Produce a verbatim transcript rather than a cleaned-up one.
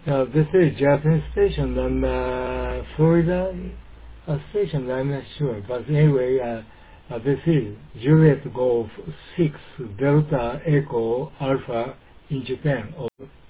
Uh, this is Japanese station and uh, Florida uh, station, I'm not sure. But anyway, uh, uh, this is Juliet Golf six Delta Echo Alpha in Japan.